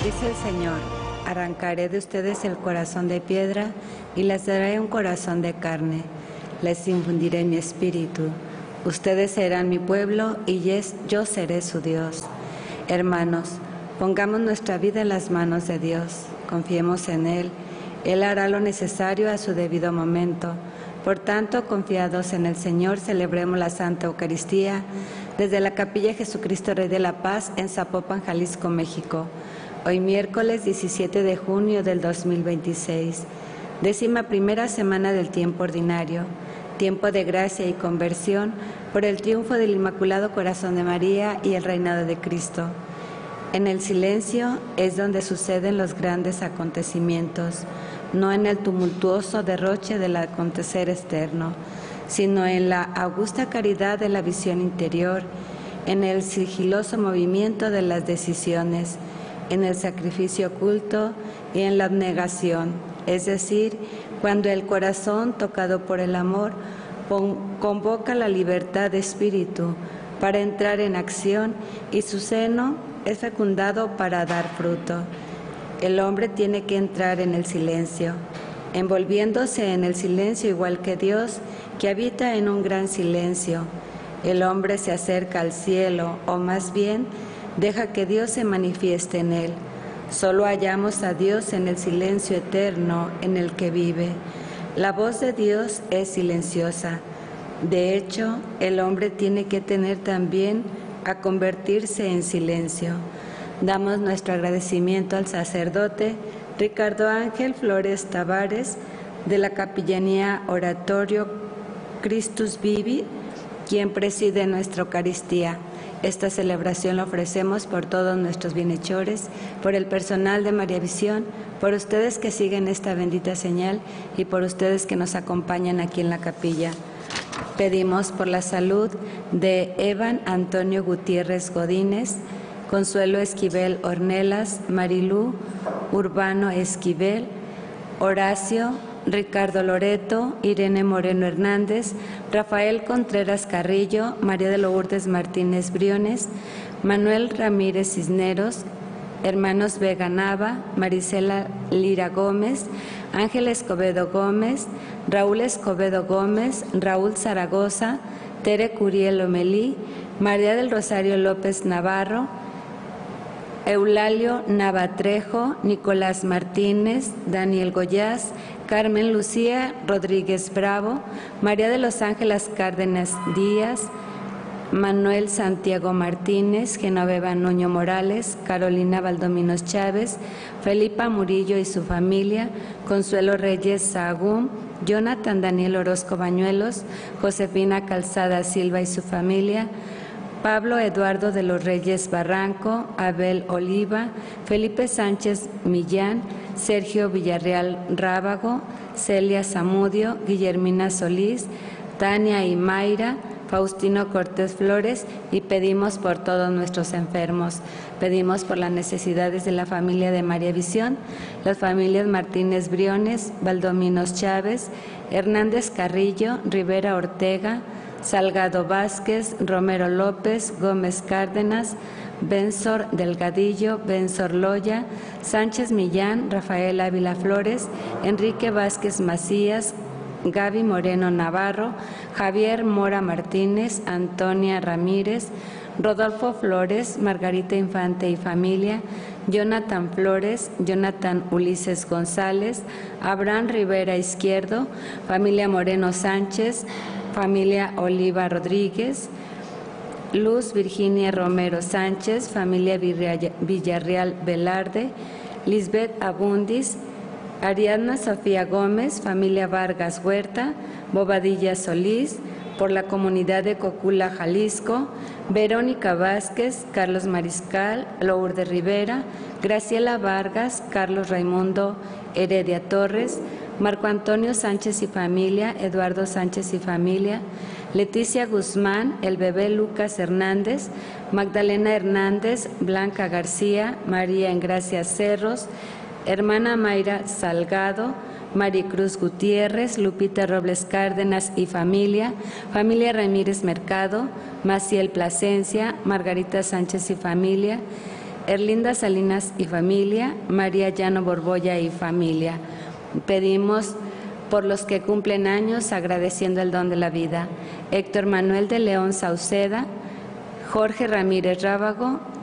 Dice el Señor: arrancaré de ustedes el corazón de piedra y les daré un corazón de carne. Les infundiré mi espíritu. Ustedes serán mi pueblo y yo seré su Dios. Hermanos, pongamos nuestra vida en las manos de Dios. Confiemos en Él. Él hará lo necesario a su debido momento. Por tanto, confiados en el Señor, celebremos la Santa Eucaristía desde la Capilla Jesucristo Rey de la Paz en Zapopan, Jalisco, México. Hoy miércoles 17 de junio del 2026, 11ª semana del tiempo ordinario, tiempo de gracia y conversión por el triunfo del Inmaculado Corazón de María y el reinado de Cristo. En el silencio es donde suceden los grandes acontecimientos, no en el tumultuoso derroche del acontecer externo, sino en la augusta caridad de la visión interior, en el sigiloso movimiento de las decisiones, en el sacrificio oculto y en la abnegación, es decir, cuando el corazón, tocado por el amor, convoca la libertad de espíritu para entrar en acción y su seno es fecundado para dar fruto. El hombre tiene que entrar en el silencio, envolviéndose en el silencio igual que Dios, que habita en un gran silencio. El hombre se acerca al cielo, o más bien, deja que Dios se manifieste en él. Solo hallamos a Dios en el silencio eterno en el que vive. La voz de Dios es silenciosa. De hecho, el hombre tiene que tener también a convertirse en silencio. Damos nuestro agradecimiento al sacerdote Ricardo Ángel Flores Tavares de la Capellanía Oratorio Christus Vivit, quien preside nuestra Eucaristía. Esta celebración la ofrecemos por todos nuestros bienhechores, por el personal de María Visión, por ustedes que siguen esta bendita señal y por ustedes que nos acompañan aquí en la capilla. Pedimos por la salud de Evan Antonio Gutiérrez Godínez, Consuelo Esquivel Ornelas, Marilú Urbano Esquivel, Horacio Ricardo Loreto, Irene Moreno Hernández, Rafael Contreras Carrillo, María de Lourdes Martínez Briones, Manuel Ramírez Cisneros, hermanos Vega Nava, Marisela Lira Gómez, Ángel Escobedo Gómez, Raúl Escobedo Gómez, Raúl Zaragoza, Tere Curiel Omelí, María del Rosario López Navarro, Eulalio Navatrejo, Nicolás Martínez, Daniel Goyás, Carmen Lucía Rodríguez Bravo, María de los Ángeles Cárdenas Díaz, Manuel Santiago Martínez, Genoveva Nuño Morales, Carolina Valdominos Chávez, Felipa Murillo y su familia, Consuelo Reyes Sahagún, Jonathan Daniel Orozco Bañuelos, Josefina Calzada Silva y su familia, Pablo Eduardo de los Reyes Barranco, Abel Oliva, Felipe Sánchez Millán, Sergio Villarreal Rábago, Celia Zamudio, Guillermina Solís, Tania y Mayra, Faustino Cortés Flores, y pedimos por todos nuestros enfermos. Pedimos por las necesidades de la familia de María Visión, las familias Martínez Briones, Valdominos Chávez, Hernández Carrillo, Rivera Ortega, Salgado Vázquez, Romero López, Gómez Cárdenas, Benzor Delgadillo, Benzor Loya, Sánchez Millán, Rafael Ávila Flores, Enrique Vázquez Macías, Gaby Moreno Navarro, Javier Mora Martínez, Antonia Ramírez, Rodolfo Flores, Margarita Infante y familia, Jonathan Flores, Jonathan Ulises González, Abraham Rivera Izquierdo, familia Moreno Sánchez, familia Oliva Rodríguez, Luz Virginia Romero Sánchez, familia Villarreal Velarde, Lisbeth Abundis, Ariadna Sofía Gómez, familia Vargas Huerta, Bobadilla Solís, por la comunidad de Cocula, Jalisco, Verónica Vázquez, Carlos Mariscal, Lourdes Rivera, Graciela Vargas, Carlos Raimundo Heredia Torres, Marco Antonio Sánchez y familia, Eduardo Sánchez y familia, Leticia Guzmán, el bebé Lucas Hernández, Magdalena Hernández, Blanca García, María Engracia Cerros, hermana Mayra Salgado, Maricruz Gutiérrez, Lupita Robles Cárdenas y familia, familia Ramírez Mercado, Maciel Plasencia, Margarita Sánchez y familia, Erlinda Salinas y familia, María Llano Borbolla y familia. Pedimos por los que cumplen años agradeciendo el don de la vida: Héctor Manuel de León Sauceda, Jorge Ramírez Rábago,